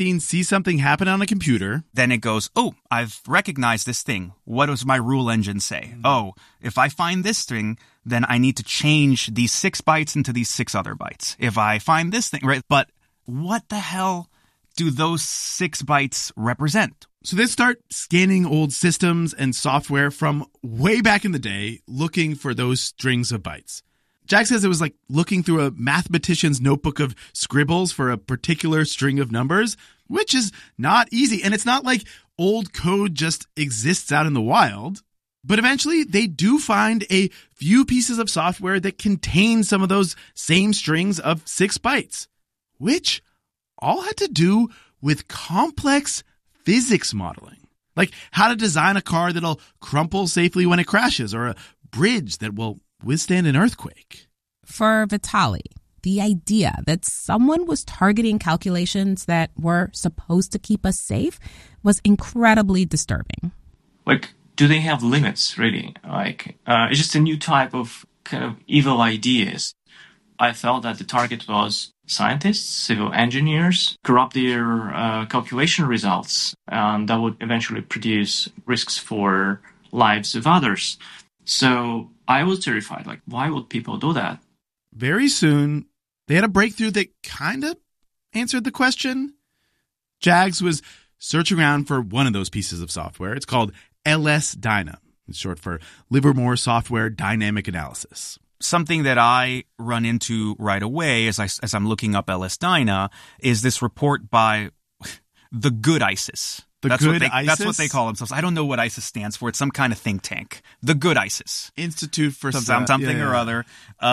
sees something happen on a computer. Then it goes, oh, I've recognized this thing. What does my rule engine say? Oh, if I find this thing, then I need to change these 6 bytes into these 6 other bytes. If I find this thing, right? But what the hell do those 6 bytes represent? So they start scanning old systems and software from way back in the day, looking for those strings of bytes. Jack says it was like looking through a mathematician's notebook of scribbles for a particular string of numbers, which is not easy. And it's not like old code just exists out in the wild. But eventually, they do find a few pieces of software that contain some of those same strings of 6 bytes, which all had to do with complex physics modeling, like how to design a car that'll crumple safely when it crashes, or a bridge that will withstand an earthquake. For Vitali, the idea that someone was targeting calculations that were supposed to keep us safe was incredibly disturbing. Like, do they have limits, really? Like, it's just a new type of kind of evil ideas. I felt that the target was scientists, civil engineers, corrupt their calculation results, and that would eventually produce risks for lives of others. So I was terrified. Like, why would people do that? Very soon, they had a breakthrough that kind of answered the question. Jags was searching around for one of those pieces of software. It's called LS-DYNA. It's short for Livermore Software Dynamic Analysis. Something that I run into right away as I'm looking up LS-DYNA is this report by the Good ISIS. That's what they call themselves. I don't know what ISIS stands for. It's some kind of think tank. The Good ISIS. Institute for something or other.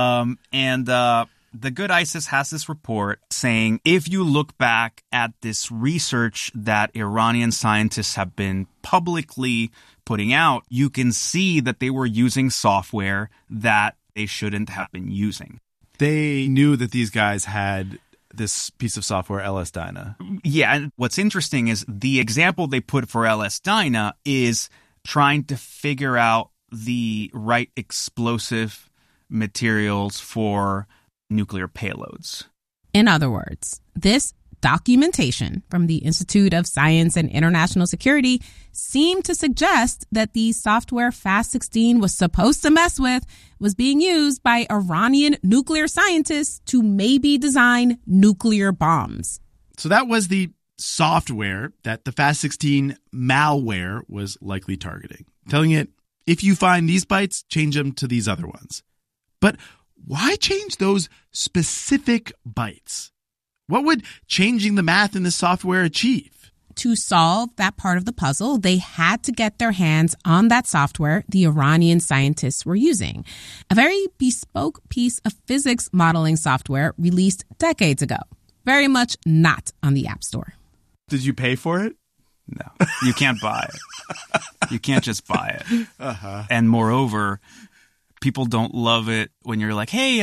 The Good ISIS has this report saying if you look back at this research that Iranian scientists have been publicly putting out, you can see that they were using software that they shouldn't have been using. They knew that these guys had this piece of software, LS-DYNA. Yeah, and what's interesting is the example they put for LS-DYNA is trying to figure out the right explosive materials for nuclear payloads. In other words, this documentation from the Institute of Science and International Security seemed to suggest that the software FAST-16 was supposed to mess with was being used by Iranian nuclear scientists to maybe design nuclear bombs. So that was the software that the FAST-16 malware was likely targeting, telling it, if you find these bytes, change them to these other ones. But why change those specific bytes? What would changing the math in the software achieve? To solve that part of the puzzle, they had to get their hands on that software the Iranian scientists were using. A very bespoke piece of physics modeling software released decades ago. Very much not on the App Store. Did you pay for it? No. You can't buy it. You can't just buy it. Uh-huh. And moreover, people don't love it when you're like, hey,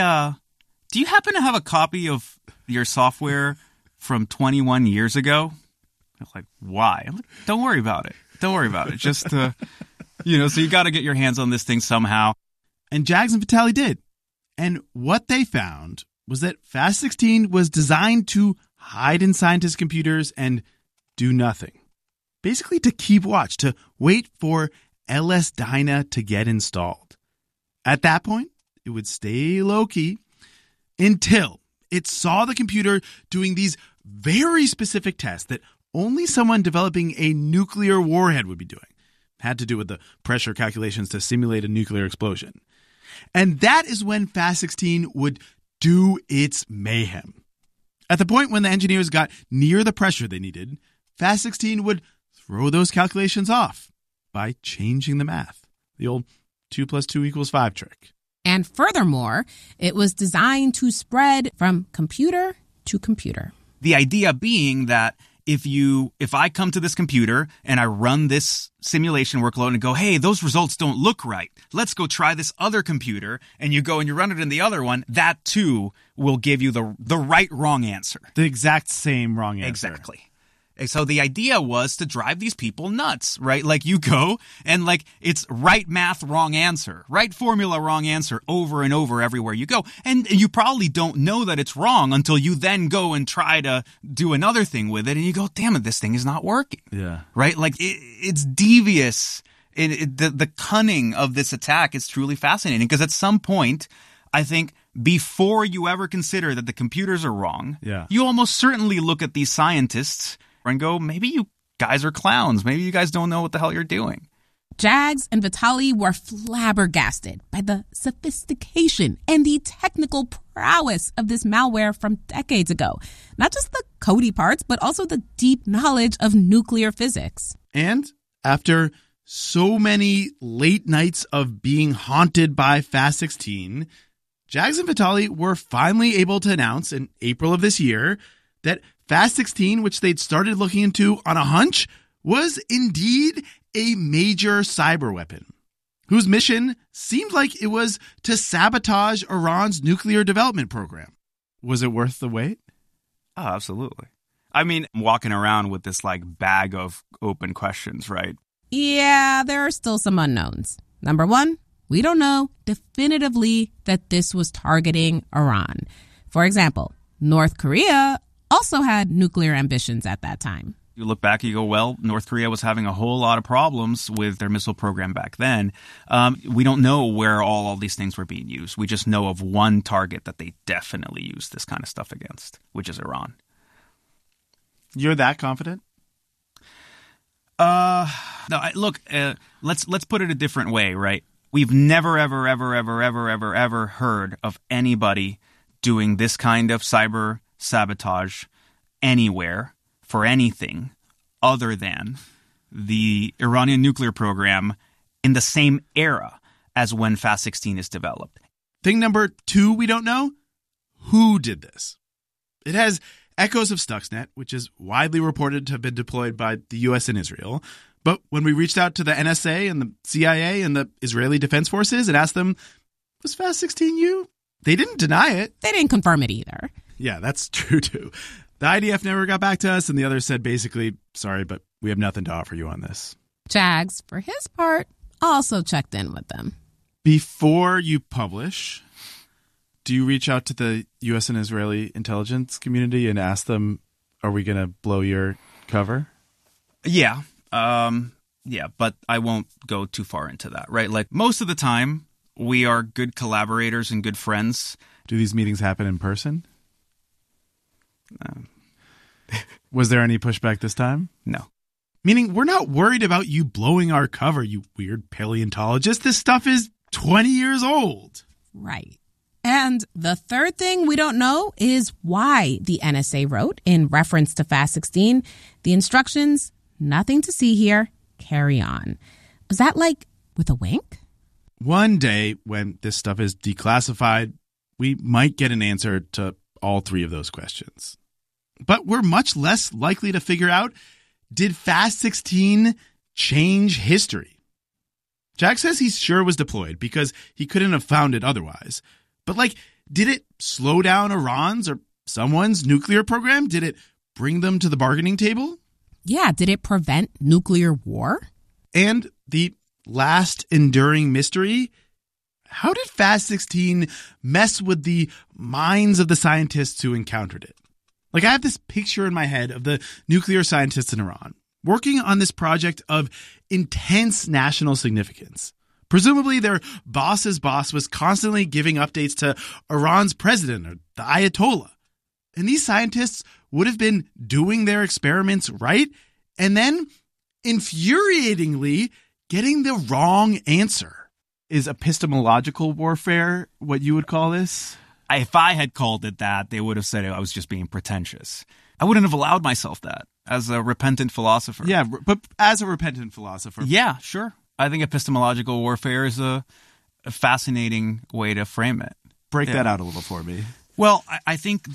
do you happen to have a copy of your software from 21 years ago? I'm like, why? I'm like, don't worry about it. Don't worry about it. Just, so you got to get your hands on this thing somehow. And Jags and Vitali did. And what they found was that FAST-16 was designed to hide in scientists' computers and do nothing. Basically to keep watch, to wait for LS-DYNA to get installed. At that point, it would stay low-key until it saw the computer doing these very specific tests that only someone developing a nuclear warhead would be doing. Had to do with the pressure calculations to simulate a nuclear explosion. And that is when FAST-16 would do its mayhem. At the point when the engineers got near the pressure they needed, FAST-16 would throw those calculations off by changing the math. The old 2 + 2 = 5 trick. And furthermore, it was designed to spread from computer to computer. The idea being that if I come to this computer and I run this simulation workload and go, hey, those results don't look right. Let's go try this other computer. And you go and you run it in the other one. That too will give you the right wrong answer. The exact same wrong answer. Exactly. So the idea was to drive these people nuts, right? Like you go and like it's right math, wrong answer, right formula, wrong answer over and over everywhere you go. And you probably don't know that it's wrong until you then go and try to do another thing with it. And you go, damn it, this thing is not working. Yeah. Right? Like it's devious. The cunning of this attack is truly fascinating because at some point, I think before you ever consider that the computers are wrong, you almost certainly look at these scientists and go, maybe you guys are clowns. Maybe you guys don't know what the hell you're doing. Jags and Vitali were flabbergasted by the sophistication and the technical prowess of this malware from decades ago. Not just the codey parts, but also the deep knowledge of nuclear physics. And after so many late nights of being haunted by Fast16, Jags and Vitali were finally able to announce in April of this year that Fast16, which they'd started looking into on a hunch, was indeed a major cyber weapon, whose mission seemed like it was to sabotage Iran's nuclear development program. Was it worth the wait? Oh, absolutely. I mean, walking around with this like bag of open questions, right? Yeah, there are still some unknowns. Number one, we don't know definitively that this was targeting Iran. For example, North Korea also had nuclear ambitions at that time. You look back, you go, well, North Korea was having a whole lot of problems with their missile program back then. We don't know where all these things were being used. We just know of one target that they definitely used this kind of stuff against, which is Iran. You're that confident? No, look, let's put it a different way, right? We've never, ever heard of anybody doing this kind of cyber sabotage anywhere for anything other than the Iranian nuclear program in the same era as when Fast16 is developed. Thing number two we don't know, who did this? It has echoes of Stuxnet, which is widely reported to have been deployed by the U.S. and Israel. But when we reached out to the NSA and the CIA and the Israeli Defense Forces and asked them, was Fast16 you? They didn't deny it. They didn't confirm it either. Yeah, that's true too. The IDF never got back to us, and the others said basically, sorry, but we have nothing to offer you on this. Jags, for his part, also checked in with them. Before you publish, do you reach out to the U.S. and Israeli intelligence community and ask them, are we going to blow your cover? Yeah. But I won't go too far into that, right? Like most of the time, we are good collaborators and good friends. Do these meetings happen in person? Was there any pushback this time? No. Meaning we're not worried about you blowing our cover, you weird paleontologist. This stuff is 20 years old. Right. And the third thing we don't know is why the NSA wrote, in reference to Fast16, the instructions, nothing to see here, carry on. Was that like with a wink? One day when this stuff is declassified, we might get an answer to all three of those questions. But we're much less likely to figure out, did Fast16 change history? Jack says he's sure it was deployed because he couldn't have found it otherwise. But did it slow down Iran's or someone's nuclear program? Did it bring them to the bargaining table? Yeah, did it prevent nuclear war? And the last enduring mystery, how did Fast16 mess with the minds of the scientists who encountered it? I have this picture in my head of the nuclear scientists in Iran working on this project of intense national significance. Presumably their boss's boss was constantly giving updates to Iran's president or the Ayatollah. And these scientists would have been doing their experiments right and then infuriatingly getting the wrong answer. Is epistemological warfare what you would call this? If I had called it that, they would have said I was just being pretentious. I wouldn't have allowed myself that as a repentant philosopher. Yeah, but as a repentant philosopher. Yeah, sure. I think epistemological warfare is a fascinating way to frame it. Break that out a little for me. Well, I think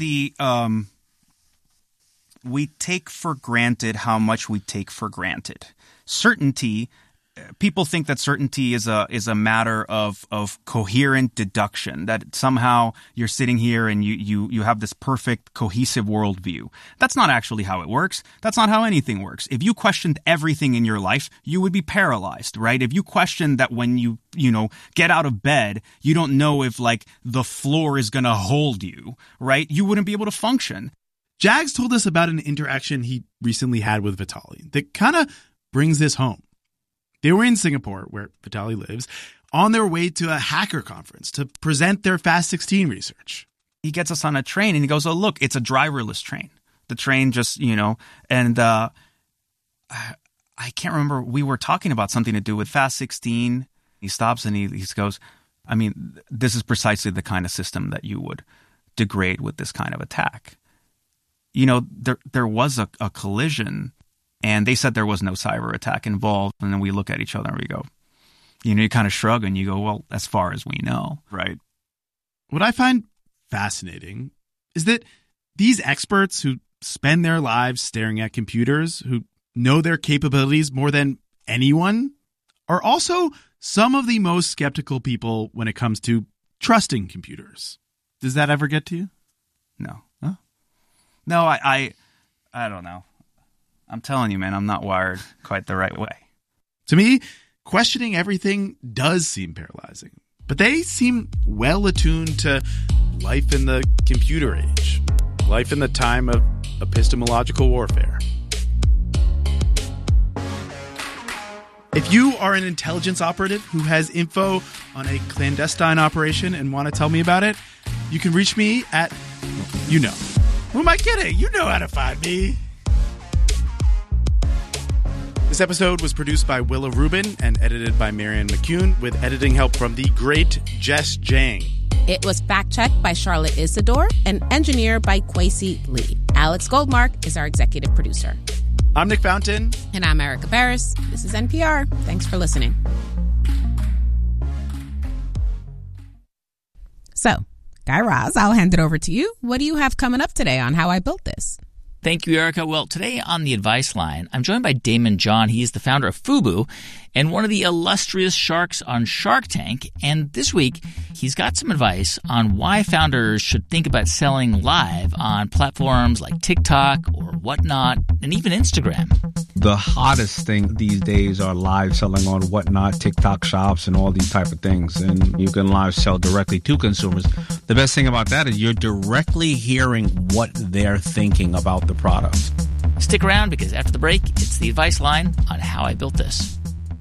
we take for granted how much we take for granted. Certainty people think that certainty is a matter of coherent deduction, that somehow you're sitting here and you have this perfect cohesive worldview. That's not actually how it works. That's not how anything works. If you questioned everything in your life, you would be paralyzed, right? If you questioned that when you get out of bed, you don't know if like the floor is going to hold you, right? You wouldn't be able to function. Jags told us about an interaction he recently had with Vitaly that kind of brings this home. They were in Singapore, where Vitaly lives, on their way to a hacker conference to present their Fast 16 research. He gets us on a train and he goes, oh, look, it's a driverless train. The train just, and I can't remember. We were talking about something to do with Fast 16. He stops and he goes, I mean, this is precisely the kind of system that you would degrade with this kind of attack. There was a collision. And they said there was no cyber attack involved. And then we look at each other and we go, you kind of shrug and you go, well, as far as we know. Right. What I find fascinating is that these experts who spend their lives staring at computers, who know their capabilities more than anyone, are also some of the most skeptical people when it comes to trusting computers. Does that ever get to you? No. Huh? No, I don't know. I'm telling you, man, I'm not wired quite the right way. To me, questioning everything does seem paralyzing. But they seem well attuned to life in the computer age, life in the time of epistemological warfare. If you are an intelligence operative who has info on a clandestine operation and want to tell me about it, you can reach me at, Who am I kidding? You know how to find me. This episode was produced by Willa Rubin and edited by Marianne McCune with editing help from the great Jess Jang. It was fact-checked by Charlotte Isidore and engineered by Kwesi Lee. Alex Goldmark is our executive producer. I'm Nick Fountain. And I'm Erica Barris. This is NPR. Thanks for listening. So, Guy Raz, I'll hand it over to you. What do you have coming up today on How I Built This? Thank you, Erica. Well, today on the Advice Line, I'm joined by Damon John. He's the founder of Fubu and one of the illustrious sharks on Shark Tank. And this week, he's got some advice on why founders should think about selling live on platforms like TikTok or Whatnot and even Instagram. The hottest thing these days are live selling on Whatnot, TikTok shops, and all these type of things. And you can live sell directly to consumers. The best thing about that is you're directly hearing what they're thinking about the product. Stick around because after the break, it's the Advice Line on How I Built This.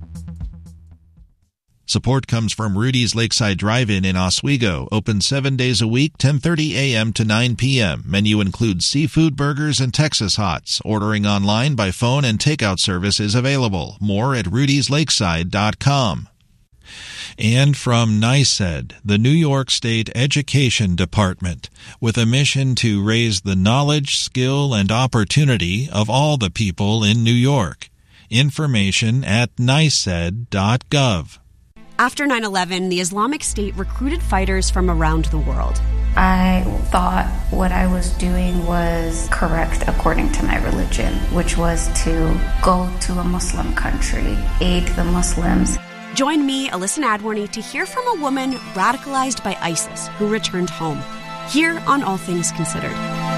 Support comes from Rudy's Lakeside Drive-In in Oswego. Open 7 days a week, 10:30 a.m. to 9 p.m. Menu includes seafood burgers and Texas Hots. Ordering online by phone and takeout service is available. More at rudyslakeside.com. And from NYSED, the New York State Education Department, with a mission to raise the knowledge, skill, and opportunity of all the people in New York. Information at nysed.gov. After 9/11, the Islamic State recruited fighters from around the world. I thought what I was doing was correct according to my religion, which was to go to a Muslim country, aid the Muslims. Join me, Alyssa Nadworny, to hear from a woman radicalized by ISIS who returned home. Here on All Things Considered.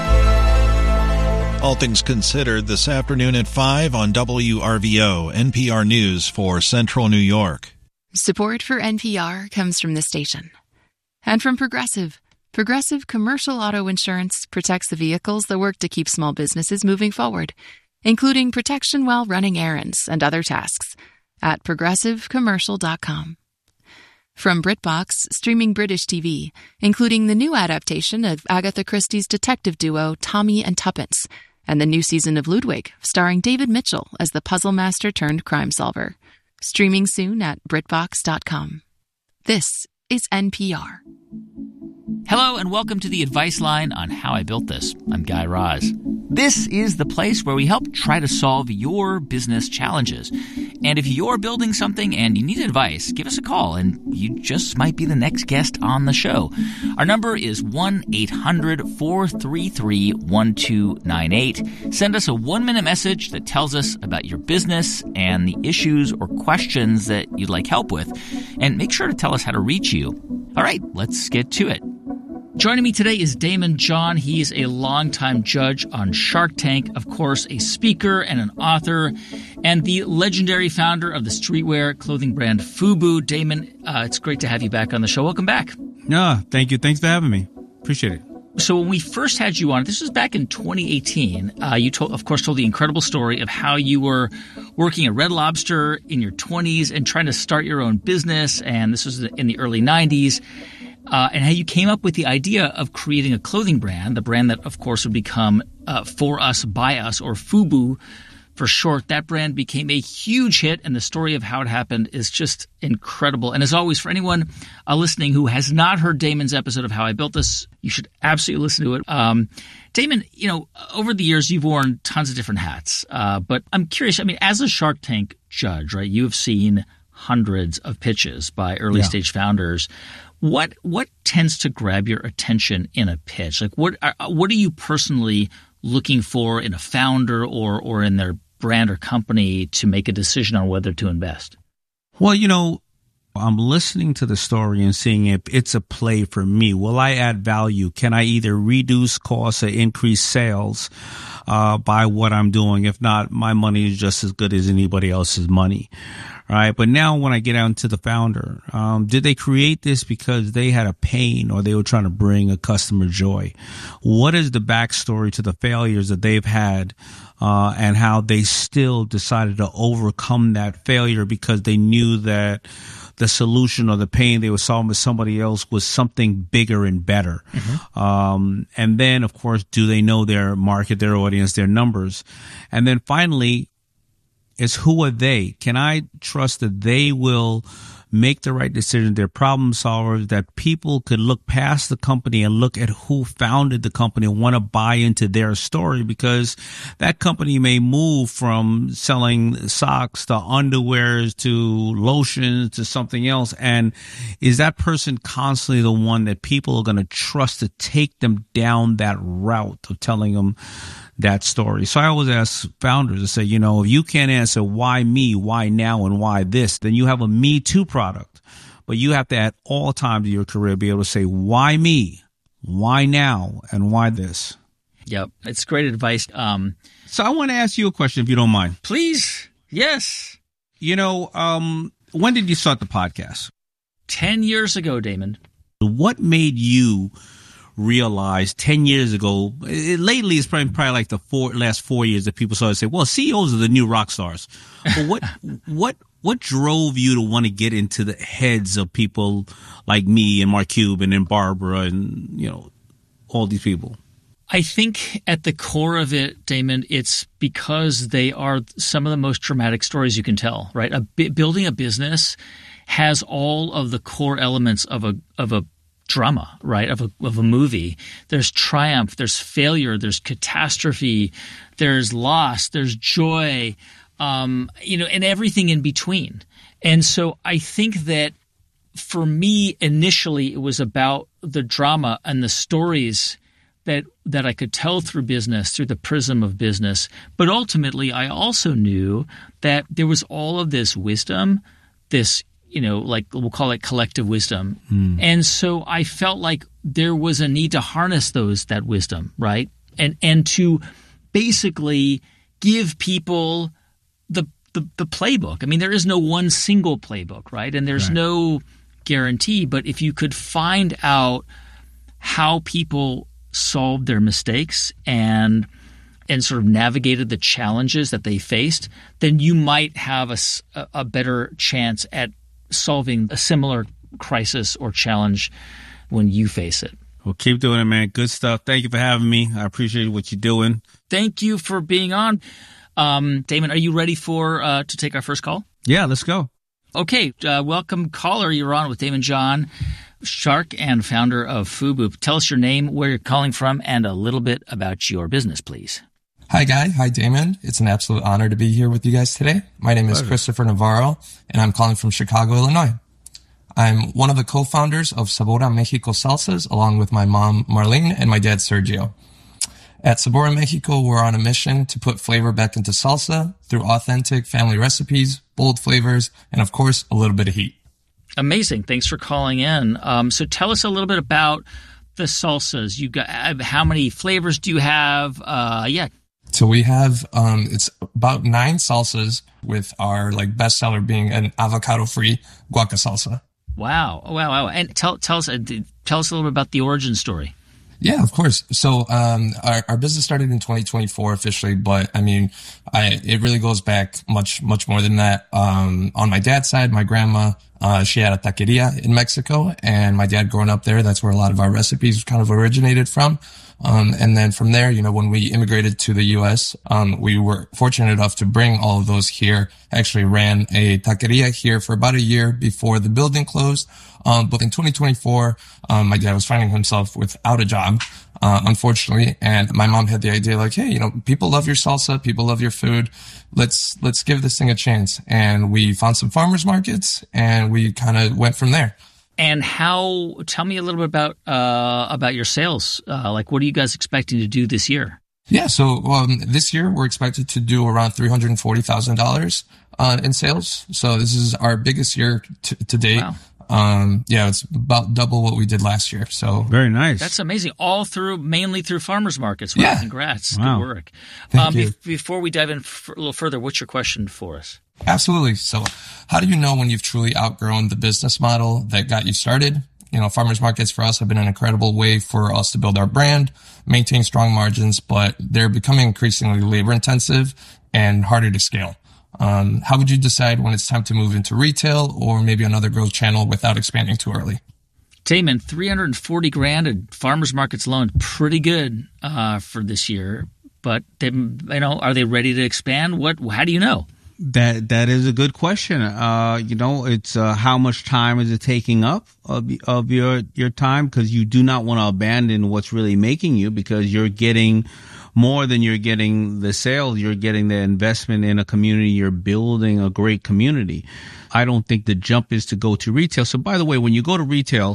All Things Considered this afternoon at 5 on WRVO, NPR News for Central New York. Support for NPR comes from this station. And from Progressive. Progressive Commercial Auto Insurance protects the vehicles that work to keep small businesses moving forward, including protection while running errands and other tasks at progressivecommercial.com. From BritBox, streaming British TV, including the new adaptation of Agatha Christie's detective duo Tommy and Tuppence, and the new season of Ludwig, starring David Mitchell as the puzzle master turned crime solver. Streaming soon at BritBox.com. This is NPR. Hello and welcome to the Advice Line on How I Built This. I'm Guy Raz. This is the place where we help try to solve your business challenges. And if you're building something and you need advice, give us a call and you just might be the next guest on the show. Our number is 1-800-433-1298. Send us a 1-minute message that tells us about your business and the issues or questions that you'd like help with. And make sure to tell us how to reach you. All right, let's get to it. Joining me today is Daymond John. He is a longtime judge on Shark Tank, of course, a speaker and an author, and the legendary founder of the streetwear clothing brand FUBU. Daymond, it's great to have you back on the show. Welcome back. Thank you. Thanks for having me. Appreciate it. So when we first had you on, this was back in 2018, you told the incredible story of how you were working at Red Lobster in your 20s and trying to start your own business, and this was in the early 90s. And how you came up with the idea of creating a clothing brand, the brand that, of course, would become For Us, By Us, or FUBU for short. That brand became a huge hit, and the story of how it happened is just incredible. And as always, for anyone listening who has not heard Daymond's episode of How I Built This, you should absolutely listen to it. Daymond, over the years, you've worn tons of different hats. But I'm curious, as a Shark Tank judge, right, you have seen hundreds of pitches by early-stage founders. What tends to grab your attention in a pitch? Like what are you personally looking for in a founder or in their brand or company to make a decision on whether to invest? Well, I'm listening to the story and seeing if it's a play for me. Will I add value? Can I either reduce costs or increase sales by what I'm doing? If not, my money is just as good as anybody else's money. Right. But now when I get out into the founder, did they create this because they had a pain or they were trying to bring a customer joy? What is the backstory to the failures that they've had and how they still decided to overcome that failure because they knew that the solution or the pain they were solving with somebody else was something bigger and better. Mm-hmm. And then, of course, do they know their market, their audience, their numbers? And then finally, is who are they? Can I trust that they will make the right decision? They're problem solvers, that people could look past the company and look at who founded the company and want to buy into their story, because that company may move from selling socks to underwears to lotions to something else. And is that person constantly the one that people are going to trust to take them down that route of telling them that story? So I always ask founders to say, if you can't answer why me, why now, and why this, then you have a Me Too product. But you have to at all times of your career be able to say, why me, why now, and why this? Yep. It's great advice. So I want to ask you a question, if you don't mind. Please. Yes. When did you start the podcast? 10 years ago, Daymond. What made you realize 10 years ago, lately it's probably like the last 4 years that people started to say, well, CEOs are the new rock stars. But what drove you to want to get into the heads of people like me and Mark Cuban and Barbara and, all these people? I think at the core of it, Daymond, it's because they are some of the most dramatic stories you can tell, right? Building a business has all of the core elements of a drama, right? Of a movie. There's triumph, there's failure, there's catastrophe, there's loss, there's joy, and everything in between. And so I think that for me, initially, it was about the drama and the stories that I could tell through business, through the prism of business. But ultimately, I also knew that there was all of this wisdom, this we'll call it collective wisdom. And so I felt like there was a need to harness that wisdom, right? And to basically give people the playbook. I mean, there is no one single playbook, right? And there's no guarantee, but if you could find out how people solved their mistakes and sort of navigated the challenges that they faced, then you might have a better chance at solving a similar crisis or challenge when you face it. Well, keep doing it, man. Good stuff. Thank you for having me. I appreciate what you're doing. Thank you for being on. Daymond, are you ready to take our first call? Yeah, let's go. Okay. Welcome, caller. You're on with Daymond John. Shark and founder of FUBU. Tell us your name, where you're calling from, and a little bit about your business, please. Hi, Guy. Hi, Damon. It's an absolute honor to be here with you guys today. My name is Christopher Navarro, and I'm calling from Chicago, Illinois. I'm one of the co-founders of Sabora Mexico Salsas, along with my mom, Marlene, and my dad, Sergio. At Sabora Mexico, we're on a mission to put flavor back into salsa through authentic family recipes, bold flavors, and, of course, a little bit of heat. Amazing. Thanks for calling in. So tell us a little bit about the salsas. You got how many flavors do you have? So we have it's about 9 salsas, with our bestseller being an avocado-free guaca salsa. Wow! And tell us a little bit about the origin story. Yeah, of course. So our business started in 2024 officially, but I mean, it really goes back much more than that. On my dad's side, my grandma, she had a taqueria in Mexico, and my dad growing up there, that's where a lot of our recipes kind of originated from. And then from there, when we immigrated to the U.S., we were fortunate enough to bring all of those here. Actually ran a taqueria here for about a year before the building closed. But in 2024, my dad was finding himself without a job, unfortunately. And my mom had the idea hey, people love your salsa. People love your food. Let's give this thing a chance. And we found some farmers markets, and we kind of went from there. And tell me a little bit about your sales. What are you guys expecting to do this year? Yeah. So, this year we're expected to do around $340,000, in sales. So this is our biggest year to date. Wow. It's about double what we did last year. So very nice. That's amazing. Mainly through farmers markets. Wow, yeah. Congrats. Wow. Good work. Thank you. Before we dive in a little further, what's your question for us? Absolutely. So how do you know when you've truly outgrown the business model that got you started? Farmers markets for us have been an incredible way for us to build our brand, maintain strong margins, but they're becoming increasingly labor intensive and harder to scale. How would you decide when it's time to move into retail or maybe another growth channel without expanding too early? Damon, $340,000 at farmers markets alone, pretty good for this year. But are they ready to expand? How do you know? That is a good question. It's how much time is it taking up of your time, because you do not want to abandon what's really making you, because you're getting more than you're getting the sales. You're getting the investment in a community. You're building a great community. I don't think the jump is to go to retail. So by the way, when you go to retail,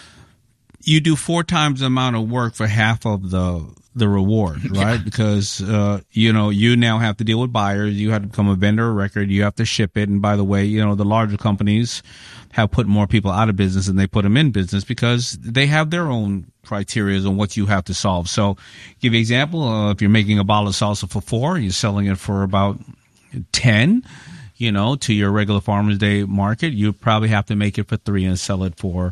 you do 4 times the amount of work for half of the reward, right? Yeah. Because, you now have to deal with buyers. You have to become a vendor of record. You have to ship it. And by the way, the larger companies have put more people out of business than they put them in business, because they have their own criteria on what you have to solve. So give you an example. If you're making a bottle of salsa for 4, you're selling it for about 10, to your regular Farmers Day market, you probably have to make it for 3 and sell it for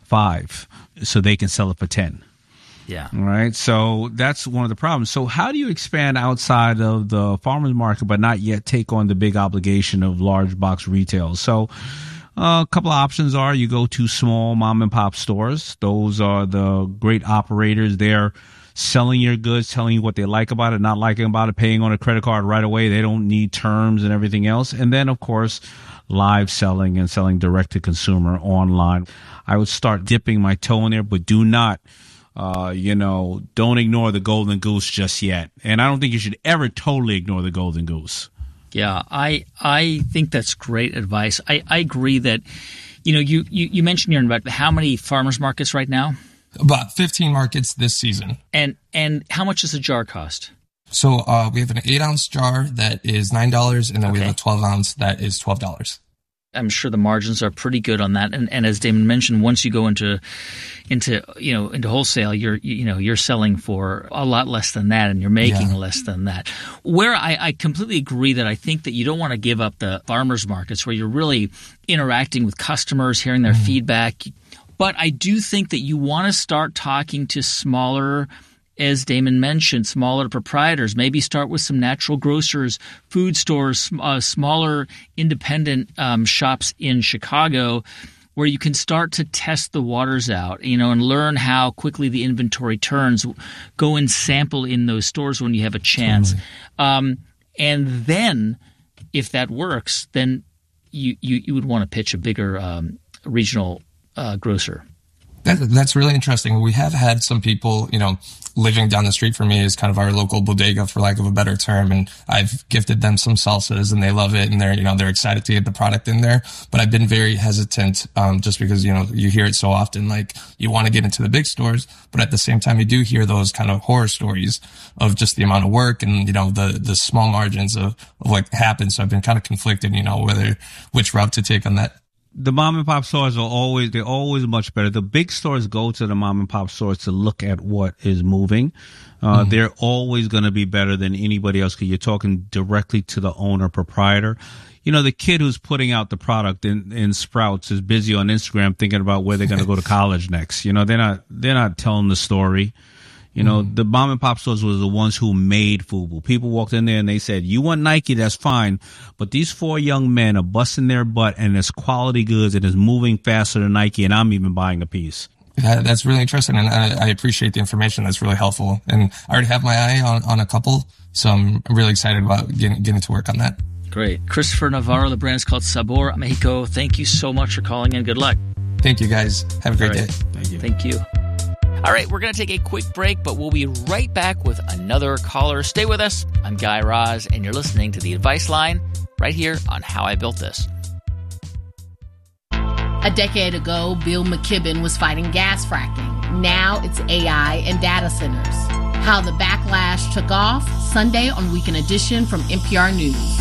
5 so they can sell it for 10. Yeah. Right. So that's one of the problems. So how do you expand outside of the farmers market, but not yet take on the big obligation of large box retail? So a couple of options are you go to small mom and pop stores. Those are the great operators. They're selling your goods, telling you what they like about it, not liking about it, paying on a credit card right away. They don't need terms and everything else. And then, of course, live selling and selling direct to consumer online. I would start dipping my toe in there, but do not don't ignore the golden goose just yet. And I don't think you should ever totally ignore the golden goose. Yeah, I think that's great advice. I agree that, you mentioned you're in about how many farmers markets right now? About 15 markets this season. And how much does a jar cost? So we have an 8-ounce jar that is $9, and then we have a 12-ounce that is $12. I'm sure the margins are pretty good on that. And as Damon mentioned, once you go into wholesale, you're selling for a lot less than that, and you're making less than that. Where I completely agree that I think that you don't want to give up the farmers markets where you're really interacting with customers, hearing their feedback. But I do think that you want to start talking to smaller, as Damon mentioned, smaller proprietors. Maybe start with some natural grocers, food stores, smaller independent shops in Chicago, where you can start to test the waters out, and learn how quickly the inventory turns. Go and sample in those stores when you have a chance. And then, if that works, then you would want to pitch a bigger regional grocer. That's really interesting. We have had some people, living down the street from me is kind of our local bodega, for lack of a better term. And I've gifted them some salsas and they love it. And they're excited to get the product in there. But I've been very hesitant, just because, you hear it so often, like you want to get into the big stores, but at the same time, you do hear those kind of horror stories of just the amount of work and, the small margins of what happens. So I've been kind of conflicted, which route to take on that. The mom and pop stores they're always much better. The big stores go to the mom and pop stores to look at what is moving. They're always going to be better than anybody else because you're talking directly to the owner, proprietor. The kid who's putting out the product in Sprouts is busy on Instagram thinking about where they're going to go to college next. They're not telling the story. The mom and pop stores were the ones who made FUBU. People walked in there and they said, you want Nike, that's fine. But these 4 young men are busting their butt and it's quality goods and it's moving faster than Nike and I'm even buying a piece. That's really interesting. And I appreciate the information. That's really helpful. And I already have my eye on a couple. So I'm really excited about getting to work on that. Great. Christopher Navarro, the brand is called Sabor Mexico. Thank you so much for calling in. Good luck. Thank you, guys. Have a great day. Thank you. All right, we're going to take a quick break, but we'll be right back with another caller. Stay with us. I'm Guy Raz, and you're listening to The Advice Line right here on How I Built This. A decade ago, Bill McKibben was fighting gas fracking. Now it's AI and data centers. How the backlash took off, Sunday on Weekend Edition from NPR News.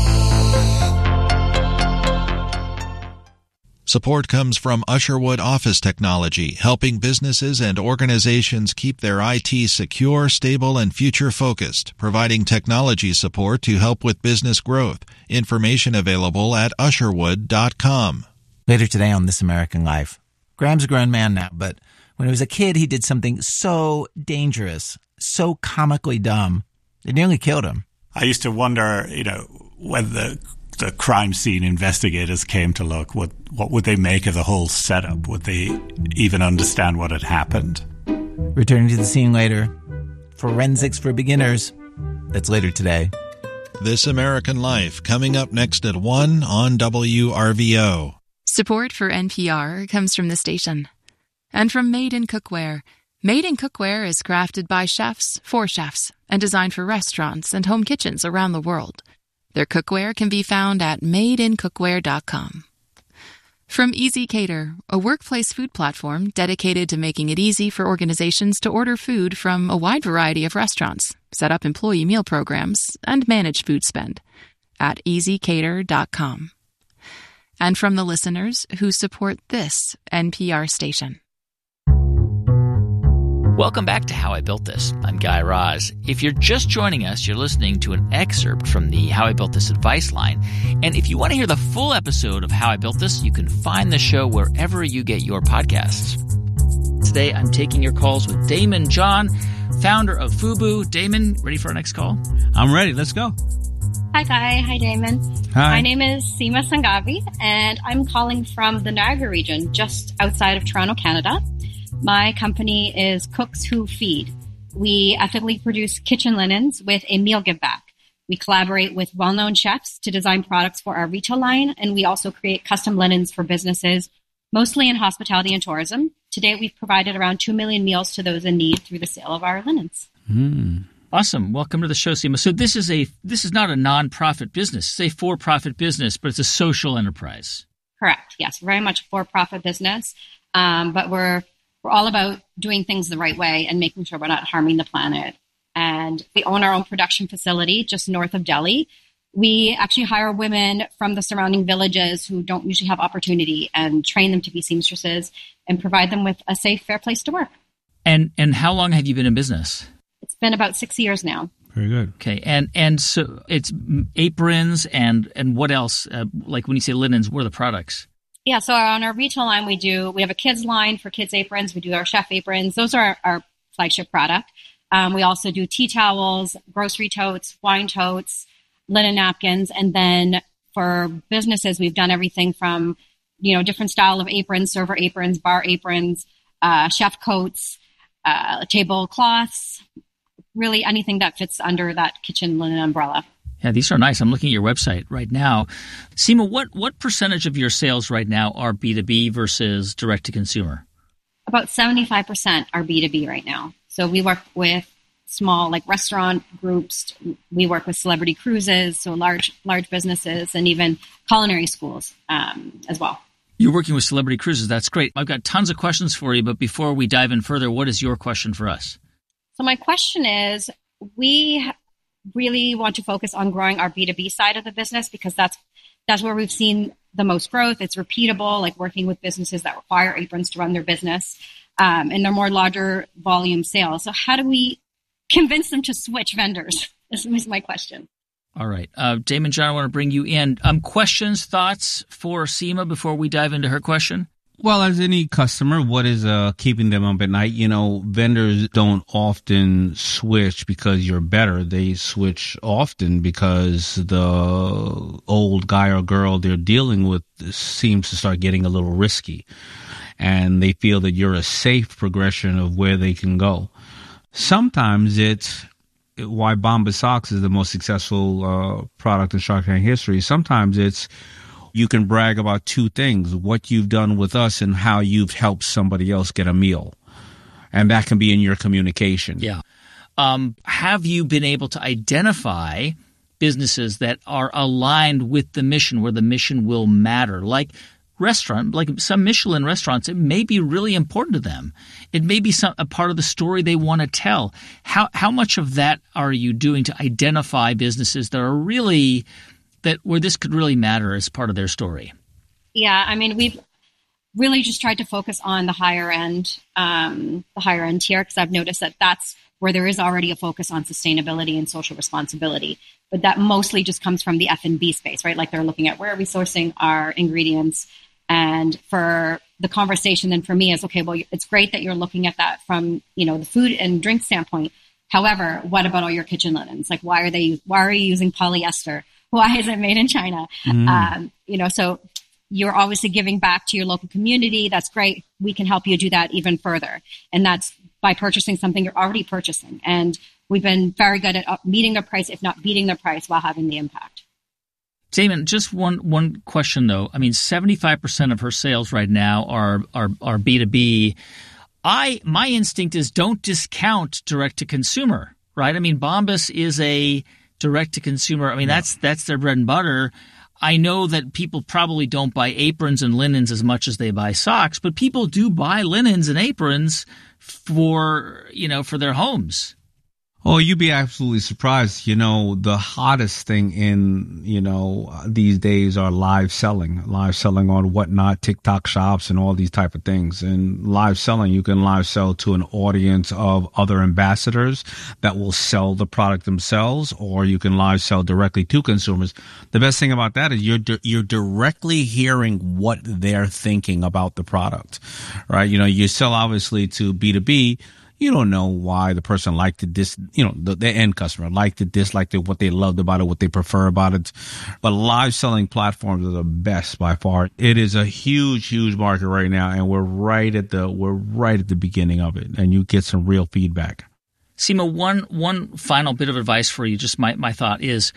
Support comes from Usherwood Office Technology, helping businesses and organizations keep their IT secure, stable, and future-focused, providing technology support to help with business growth. Information available at usherwood.com. Later today on This American Life, Graham's a grown man now, but when he was a kid, he did something so dangerous, so comically dumb, it nearly killed him. I used to wonder, when the crime scene investigators came to look, what would they make of the whole setup? Would they even understand what had happened? Returning to the scene later, Forensics for Beginners. That's later today. This American Life, coming up next at 1 on WRVO. Support for NPR comes from the station and from Made in Cookware. Made in Cookware is crafted by chefs for chefs and designed for restaurants and home kitchens around the world. Their cookware can be found at madeincookware.com. From Easy Cater, a workplace food platform dedicated to making it easy for organizations to order food from a wide variety of restaurants, set up employee meal programs, and manage food spend at easycater.com. And from the listeners who support this NPR station. Welcome back to How I Built This. I'm Guy Raz. If you're just joining us, you're listening to an excerpt from the How I Built This advice line. And if you want to hear the full episode of How I Built This, you can find the show wherever you get your podcasts. Today, I'm taking your calls with Damon John, founder of FUBU. Damon, ready for our next call? I'm ready. Let's go. Hi, Guy. Hi, Damon. Hi. My name is Seema Sanghavi, and I'm calling from the Niagara region, just outside of Toronto, Canada. My company is Cooks Who Feed. We ethically produce kitchen linens with a meal give back. We collaborate with well-known chefs to design products for our retail line, and we also create custom linens for businesses, mostly in hospitality and tourism. To date, we've provided around 2 million meals to those in need through the sale of our linens. Awesome. Welcome to the show, Seema. So this is not a non-profit business. It's a for-profit business, but it's a social enterprise. Correct. Yes, very much a for-profit business, but we're all about doing things the right way and making sure we're not harming the planet. And we own our own production facility just north of Delhi. We actually hire women from the surrounding villages who don't usually have opportunity and train them to be seamstresses and provide them with a safe, fair place to work. And how long have you been in business? It's been about 6 years now. Very good. Okay. And so it's aprons and what else? Like when you say linens, what are the products? Yeah, so on our retail line, we have a kids line for kids aprons. We do our chef aprons. Those are our flagship product. We also do tea towels, grocery totes, wine totes, linen napkins. And then for businesses, we've done everything from, different style of aprons, server aprons, bar aprons, chef coats, tablecloths, really anything that fits under that kitchen linen umbrella. Yeah, these are nice. I'm looking at your website right now. Seema, what percentage of your sales right now are B2B versus direct to consumer? about 75% are B2B right now. So we work with small, like restaurant groups. We work with celebrity cruises, so large businesses, and even culinary schools as well. You're working with celebrity cruises. That's great. I've got tons of questions for you, but before we dive in further, what is your question for us? So my question is, we really want to focus on growing our B2B side of the business because that's where we've seen the most growth. It's repeatable, like working with businesses that require aprons to run their business, and they're more larger volume sales. So how do we convince them to switch vendors? This is my question. All right. Damon John, I want to bring you in. Questions, thoughts for Seema before we dive into her question? Well, as any customer, what is keeping them up at night? Vendors don't often switch because you're better. They switch often because the old guy or girl they're dealing with seems to start getting a little risky. And they feel that you're a safe progression of where they can go. Sometimes it's why Bombas Socks is the most successful product in Shark Tank history. Sometimes it's you can brag about two things, what you've done with us and how you've helped somebody else get a meal. And that can be in your communication. Yeah. Have you been able to identify businesses that are aligned with the mission, where the mission will matter? Like some Michelin restaurants, it may be really important to them. It may be a part of the story they want to tell. How much of that are you doing to identify businesses that are really where this could really matter as part of their story? Yeah, I mean, we've really just tried to focus on the higher end tier, because I've noticed that that's where there is already a focus on sustainability and social responsibility. But that mostly just comes from the F&B space, right? Like they're looking at where are we sourcing our ingredients. And for the conversation then for me is, okay, well, it's great that you're looking at that from, the food and drink standpoint. However, what about all your kitchen linens? Like, why are you using polyester? Why is it made in China? So you're obviously giving back to your local community. That's great. We can help you do that even further. And that's by purchasing something you're already purchasing. And we've been very good at meeting the price, if not beating the price, while having the impact. Damon, just one question though. I mean, 75% of her sales right now are B2B. My instinct is don't discount direct to consumer, right? I mean, Bombas is a direct to consumer. I mean, that's their bread and butter. I know that people probably don't buy aprons and linens as much as they buy socks, but people do buy linens and aprons for their homes. Oh, you'd be absolutely surprised. The hottest thing in, these days are live selling on Whatnot, TikTok shops and all these type of things. And live selling, you can live sell to an audience of other ambassadors that will sell the product themselves, or you can live sell directly to consumers. The best thing about that is you're directly hearing what they're thinking about the product, right? You sell obviously to B2B. You don't know why the person liked it, the end customer liked it, disliked it, what they loved about it, what they prefer about it. But live selling platforms are the best by far. It is a huge, huge market right now, and we're right at the beginning of it, and you get some real feedback. Seema, one final bit of advice for you, just my thought is,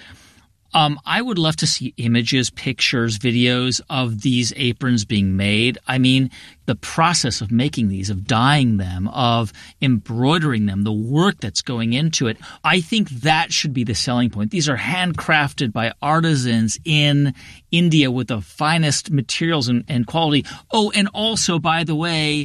I would love to see images, pictures, videos of these aprons being made. I mean, the process of making these, of dyeing them, of embroidering them, the work that's going into it. I think that should be the selling point. These are handcrafted by artisans in India with the finest materials and quality. Oh, and also, by the way,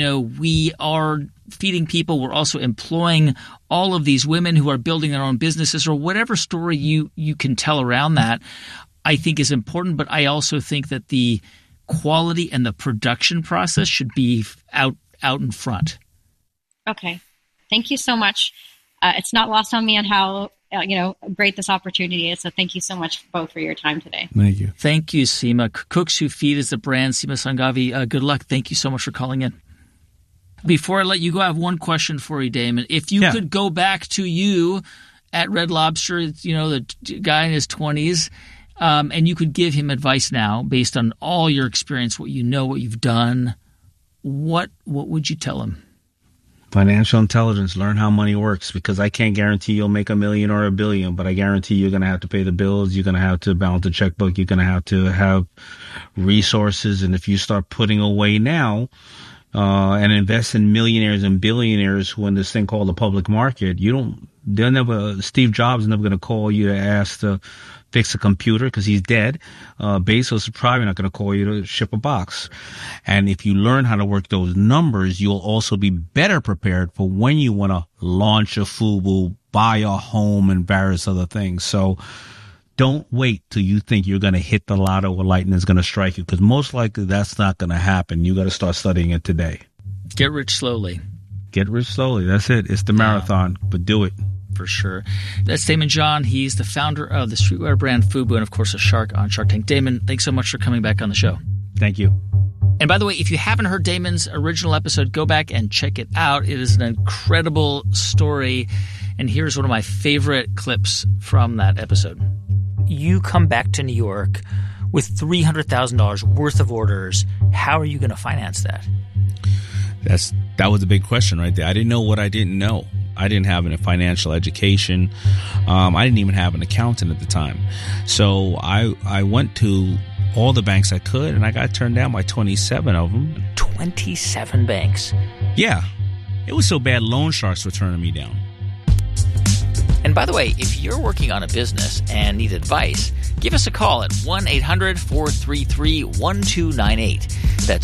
we are feeding people. We're also employing all of these women who are building their own businesses, or whatever story you can tell around that, I think is important. But I also think that the quality and the production process should be out in front. Okay. Thank you so much. It's not lost on me on how great this opportunity is. So thank you so much both for your time today. Thank you. Thank you, Seema. Cooks Who Feed is the brand. Seema Sanghavi, good luck. Thank you so much for calling in. Before I let you go, I have one question for you, Damon. If you could go back to you at Red Lobster, the guy in his 20s, and you could give him advice now based on all your experience, what you know, what you've done, what would you tell him? Financial intelligence, learn how money works, because I can't guarantee you'll make $1 million or $1 billion, but I guarantee you're going to have to pay the bills. You're going to have to balance the checkbook. You're going to have resources. And if you start putting away now, and invest in millionaires and billionaires who are in this thing called the public market, Steve Jobs is never going to call you to ask to fix a computer because he's dead. Bezos is probably not going to call you to ship a box. And if you learn how to work those numbers, you'll also be better prepared for when you want to launch a FUBU, buy a home, and various other things. So don't wait till you think you're going to hit the lotto or lightning is going to strike you, because most likely that's not going to happen. You got to start studying it today. Get rich slowly. Get rich slowly. That's it. It's the marathon, but do it. For sure. That's Daymond John. He's the founder of the streetwear brand FUBU and, of course, a shark on Shark Tank. Daymond, thanks so much for coming back on the show. Thank you. And by the way, if you haven't heard Daymond's original episode, go back and check it out. It is an incredible story. And here's one of my favorite clips from that episode. You come back to New York with $300,000 worth of orders. How are you going to finance that? That was a big question right there. I didn't know what I didn't know. I didn't have a financial education. I didn't even have an accountant at the time. So I went to all the banks I could, and I got turned down by 27 of them. 27 banks? Yeah. It was so bad, loan sharks were turning me down. And by the way, if you're working on a business and need advice, give us a call at 1-800-433-1298. That's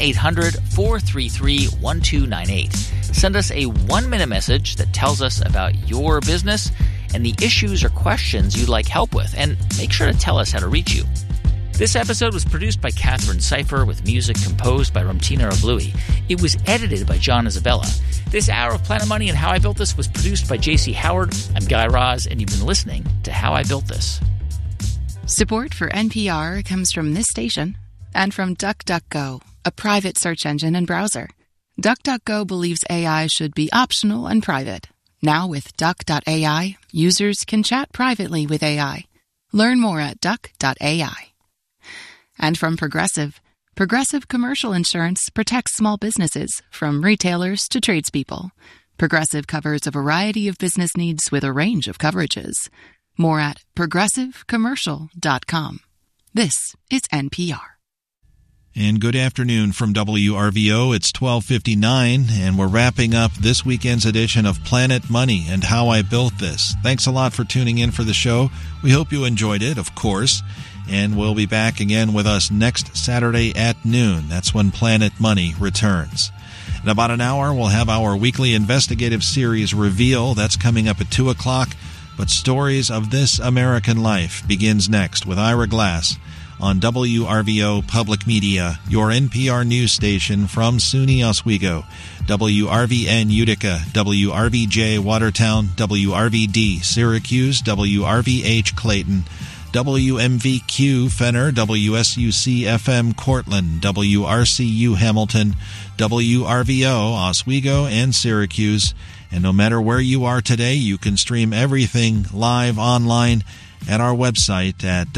1-800-433-1298. Send us a 1-minute message that tells us about your business and the issues or questions you'd like help with, and make sure to tell us how to reach you. This episode was produced by Catherine Cipher with music composed by Ramtina Oblui. It was edited by John Isabella. This hour of Planet Money and How I Built This was produced by J.C. Howard. I'm Guy Raz, and you've been listening to How I Built This. Support for NPR comes from this station and from DuckDuckGo, a private search engine and browser. DuckDuckGo believes AI should be optional and private. Now with Duck.ai, users can chat privately with AI. Learn more at Duck.ai. And from Progressive. Progressive Commercial Insurance protects small businesses, from retailers to tradespeople. Progressive covers a variety of business needs with a range of coverages. More at progressivecommercial.com. This is NPR. And good afternoon from WRVO. It's 12:59, and we're wrapping up this weekend's edition of Planet Money and How I Built This. Thanks a lot for tuning in for the show. We hope you enjoyed it, of course. And we'll be back again with us next Saturday at noon. That's when Planet Money returns. In about an hour, we'll have our weekly investigative series Reveal. That's coming up at 2 o'clock. But Stories of This American Life begins next with Ira Glass on WRVO Public Media, your NPR news station from SUNY Oswego, WRVN Utica, WRVJ Watertown, WRVD Syracuse, WRVH Clayton, WMVQ Fenner, WSUC-FM Cortland, WRCU Hamilton, WRVO Oswego and Syracuse. And no matter where you are today, you can stream everything live online at our website at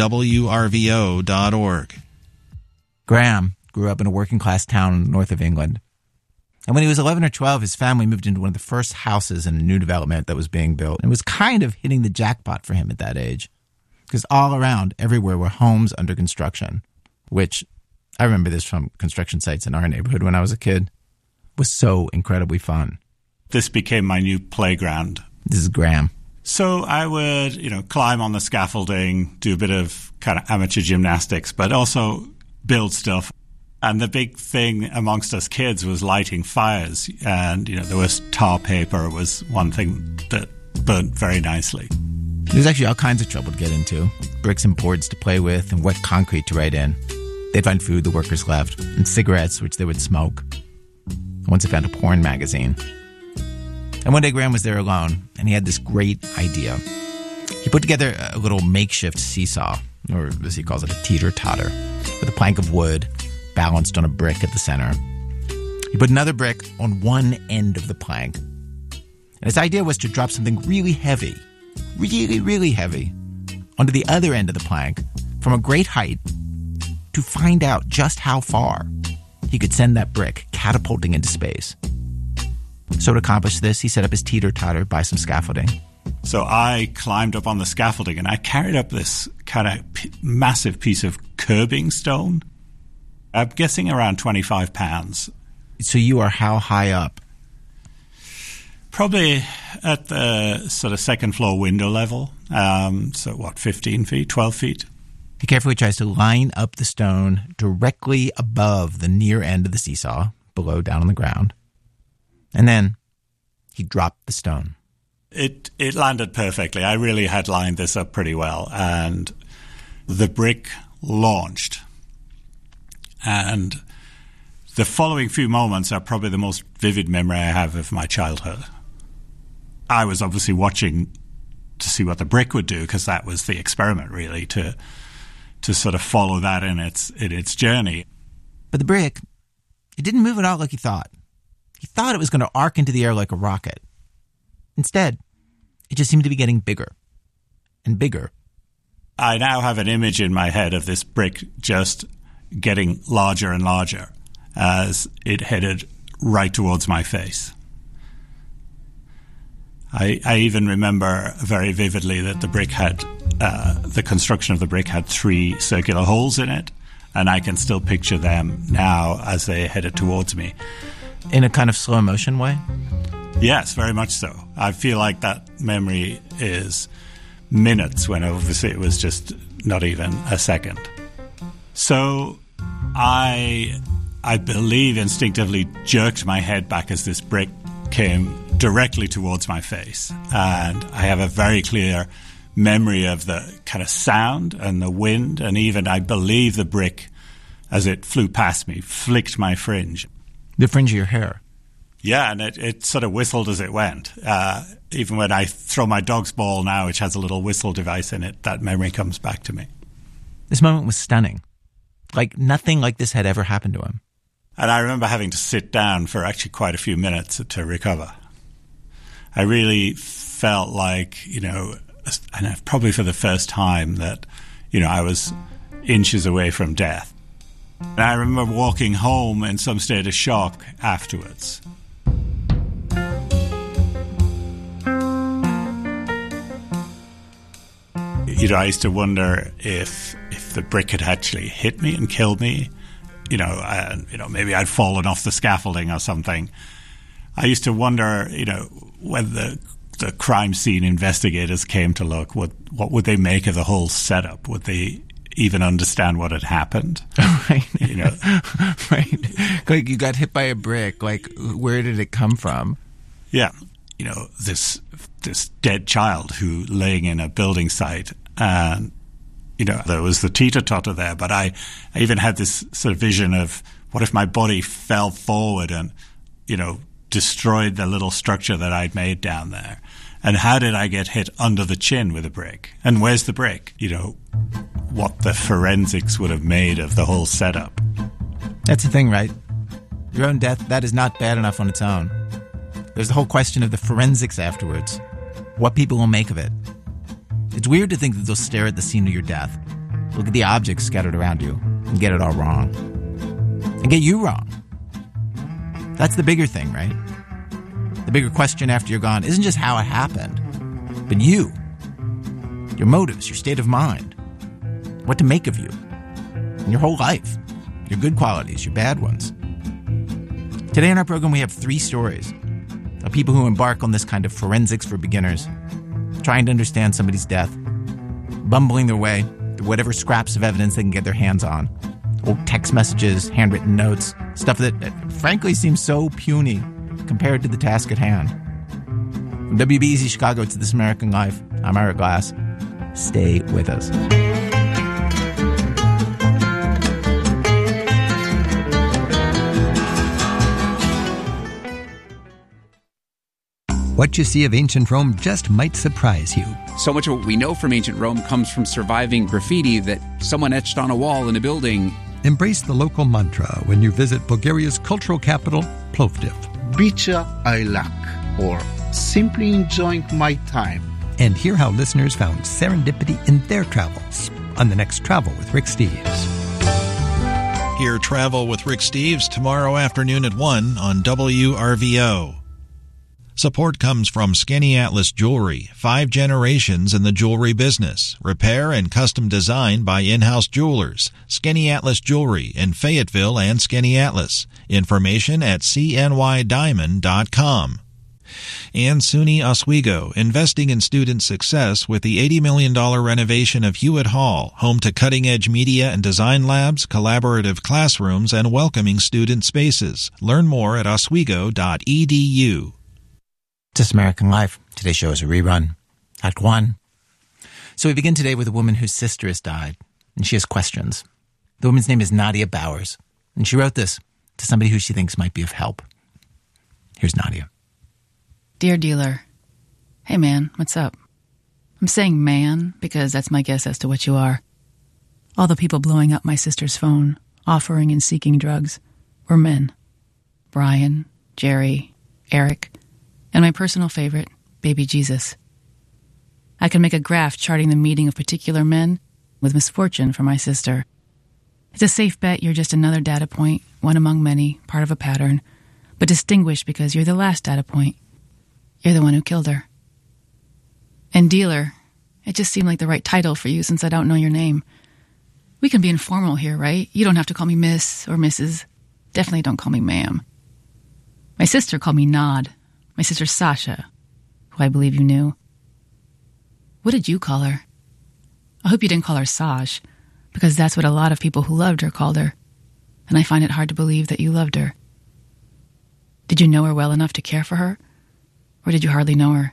wrvo.org. Graham grew up in a working-class town north of England. And when he was 11 or 12, his family moved into one of the first houses in a new development that was being built. And it was kind of hitting the jackpot for him at that age, because all around, everywhere, were homes under construction, which, I remember this from construction sites in our neighborhood when I was a kid, was so incredibly fun. This became my new playground. This is Graham. So I would, climb on the scaffolding, do a bit of kind of amateur gymnastics, but also build stuff. And the big thing amongst us kids was lighting fires. And, there was tar paper was one thing that burnt very nicely. There's actually all kinds of trouble to get into. Bricks and boards to play with, and wet concrete to write in. They'd find food the workers left, and cigarettes, which they would smoke. Once they found a porn magazine. And one day Graham was there alone, and he had this great idea. He put together a little makeshift seesaw, or as he calls it, a teeter-totter, with a plank of wood balanced on a brick at the center. He put another brick on one end of the plank. And his idea was to drop something really heavy, really, really heavy, onto the other end of the plank from a great height to find out just how far he could send that brick catapulting into space. So to accomplish this, he set up his teeter-totter by some scaffolding. So I climbed up on the scaffolding and I carried up this kind of massive piece of curbing stone. I'm guessing around 25 pounds. So you are how high up? Probably at the sort of second floor window level. 15 feet, 12 feet? He carefully tries to line up the stone directly above the near end of the seesaw, below down on the ground. And then he dropped the stone. It landed perfectly. I really had lined this up pretty well. And the brick launched. And the following few moments are probably the most vivid memory I have of my childhood. I was obviously watching to see what the brick would do, because that was the experiment, really, to sort of follow that in its journey. But the brick, it didn't move at all like he thought. He thought it was going to arc into the air like a rocket. Instead, it just seemed to be getting bigger and bigger. I now have an image in my head of this brick just getting larger and larger as it headed right towards my face. I even remember very vividly that the brick had, the construction of the brick had 3 circular holes in it, and I can still picture them now as they headed towards me. In a kind of slow motion way? Yes, very much so. I feel like that memory is minutes, when obviously it was just not even a second. So I believe instinctively jerked my head back as this brick came directly towards my face. And I have a very clear memory of the kind of sound and the wind, and even I believe the brick, as it flew past me, flicked my fringe. The fringe of your hair? Yeah, and it sort of whistled as it went. Even when I throw my dog's ball now, which has a little whistle device in it, that memory comes back to me. This moment was stunning. Like nothing like this had ever happened to him. And I remember having to sit down for actually quite a few minutes to recover. I really felt like, and probably for the first time, that, I was inches away from death. And I remember walking home in some state of shock afterwards. I used to wonder if the brick had actually hit me and killed me, maybe I'd fallen off the scaffolding or something. I used to wonder, when the crime scene investigators came to look, what would they make of the whole setup? Would they even understand what had happened? Right. Right. Like you got hit by a brick. Like, where did it come from? Yeah. This dead child who laying in a building site, and there was the teeter-totter there, but I even had this sort of vision of what if my body fell forward and, destroyed the little structure that I'd made down there. And how did I get hit under the chin with a brick? And where's the brick? What the forensics would have made of the whole setup. That's the thing, right? Your own death, that is not bad enough on its own. There's the whole question of the forensics afterwards. What people will make of it. It's weird to think that they'll stare at the scene of your death, look at the objects scattered around you, and get it all wrong. And get you wrong. That's the bigger thing, right? The bigger question after you're gone isn't just how it happened, but you. Your motives, your state of mind. What to make of you. And your whole life. Your good qualities, your bad ones. Today in our program we have 3 stories of people who embark on this kind of forensics for beginners, trying to understand somebody's death, bumbling their way through whatever scraps of evidence they can get their hands on. Old text messages, handwritten notes, stuff that frankly seems so puny compared to the task at hand. From WBEZ Chicago to This American Life, I'm Ira Glass. Stay with us. What you see of ancient Rome just might surprise you. So much of what we know from ancient Rome comes from surviving graffiti that someone etched on a wall in a building. Embrace the local mantra when you visit Bulgaria's cultural capital, Plovdiv. Bicha I lack, or simply enjoying my time. And hear how listeners found serendipity in their travels on the next Travel with Rick Steves. Hear Travel with Rick Steves tomorrow afternoon at 1 on WRVO. Support comes from Skinny Atlas Jewelry, 5 generations in the jewelry business. Repair and custom design by in-house jewelers. Skinny Atlas Jewelry in Fayetteville and Skinny Atlas. Information at cnydiamond.com. And SUNY Oswego, investing in student success with the $80 million renovation of Hewitt Hall, home to cutting-edge media and design labs, collaborative classrooms, and welcoming student spaces. Learn more at oswego.edu. Just American Life. Today's show is a rerun. Act 1. So we begin today with a woman whose sister has died, and she has questions. The woman's name is Nadia Bowers, and she wrote this to somebody who she thinks might be of help. Here's Nadia. Dear dealer, hey man, what's up? I'm saying man because that's my guess as to what you are. All the people blowing up my sister's phone, offering and seeking drugs, were men. Brian, Jerry, Eric, and my personal favorite, baby Jesus. I can make a graph charting the meeting of particular men with misfortune for my sister. It's a safe bet you're just another data point, one among many, part of a pattern, but distinguished because you're the last data point. You're the one who killed her. And dealer, it just seemed like the right title for you since I don't know your name. We can be informal here, right? You don't have to call me Miss or Mrs. Definitely don't call me ma'am. My sister called me Nod. My sister Sasha, who I believe you knew. What did you call her? I hope you didn't call her Saj, because that's what a lot of people who loved her called her. And I find it hard to believe that you loved her. Did you know her well enough to care for her? Or did you hardly know her?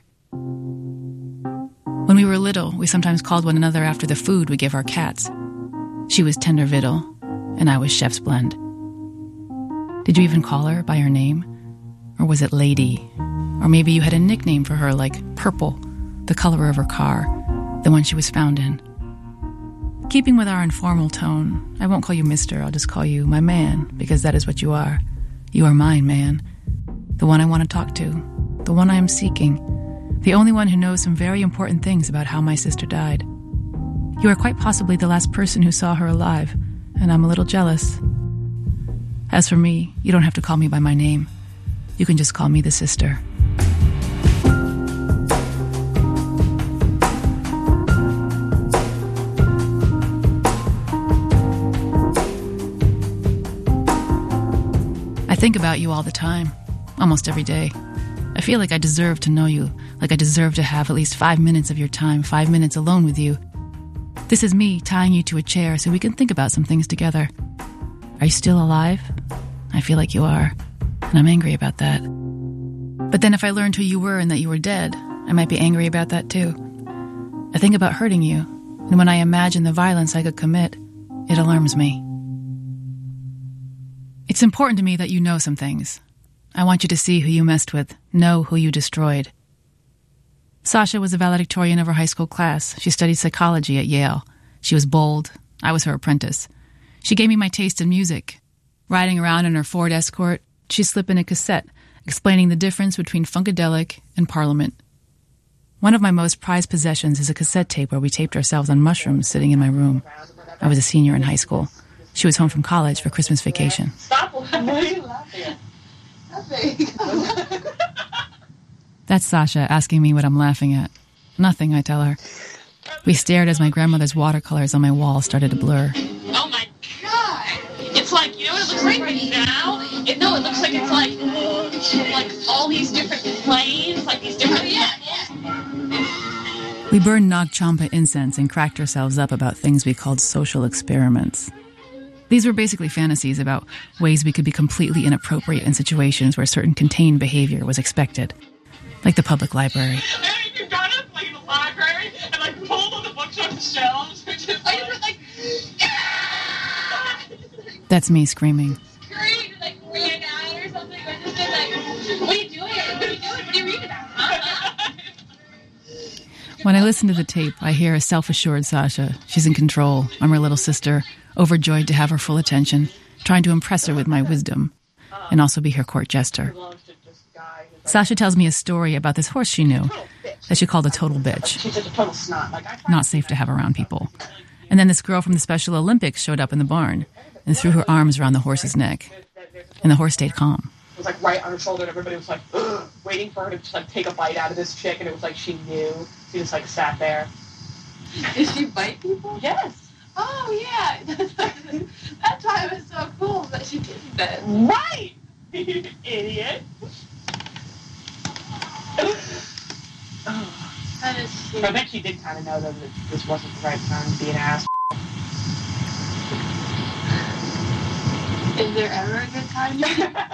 When we were little, we sometimes called one another after the food we gave our cats. She was Tender Victual, and I was Chef's Blend. Did you even call her by her name? Or was it Lady? Or maybe you had a nickname for her like Purple, the color of her car, the one she was found in. Keeping with our informal tone, I won't call you Mr., I'll just call you my man, because that is what you are. You are mine, man. The one I want to talk to. The one I am seeking, the only one who knows some very important things about how my sister died. You are quite possibly the last person who saw her alive, and I'm a little jealous. As for me, you don't have to call me by my name. You can just call me the sister. I think about you all the time, almost every day. I feel like I deserve to know you, like I deserve to have at least 5 minutes of your time, 5 minutes alone with you. This is me tying you to a chair so we can think about some things together. Are you still alive? I feel like you are, and I'm angry about that. But then if I learned who you were and that you were dead, I might be angry about that too. I think about hurting you, and when I imagine the violence I could commit, it alarms me. It's important to me that you know some things. I want you to see who you messed with, know who you destroyed. Sasha was a valedictorian of her high school class. She studied psychology at Yale. She was bold. I was her apprentice. She gave me my taste in music. Riding around in her Ford Escort, she'd slip in a cassette explaining the difference between Funkadelic and Parliament. One of my most prized possessions is a cassette tape where we taped ourselves on mushrooms sitting in my room. I was a senior in high school. She was home from college for Christmas vacation. Stop laughing. That's Sasha asking me what I'm laughing at. Nothing, I tell her. We stared as my grandmother's watercolors on my wall started to blur. Oh my God! It's like, you know what it looks like right now? It looks like it's like all these different planes, like these different... We burned Nag Champa incense and cracked ourselves up about things we called social experiments. These were basically fantasies about ways we could be completely inappropriate in situations where certain contained behavior was expected, like the public library. And you got up like in the library and pulled all the books off the shelves, which is like That's me screaming. Scream, ran out or something, or just what are you doing? What are you doing? What are you reading about? Huh? When I listen to the tape, I hear a self-assured Sasha. She's in control. I'm her little sister, overjoyed to have her full attention, trying to impress her with my wisdom, and also be her court jester. Sasha tells me a story about this horse she knew that she called a total bitch. She's a total snot. Not safe to have around people. And then this girl from the Special Olympics showed up in the barn and threw her arms around the horse's neck. And the horse stayed calm. It was right on her shoulder, and everybody was like, ugh. waiting for her to just, like, take a bite out of this chick, and it was like she knew. She just, like, sat there. Did she bite people? Yes. Oh, yeah. That's why it was so cool that she did that. Right! You idiot. That is cute. I bet she did kind of know, though, that this wasn't the right time to be an ass. Is there ever a good time?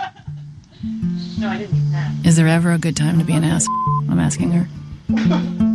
No, I didn't mean that. Is there ever a good time to be an ass? I'm asking her.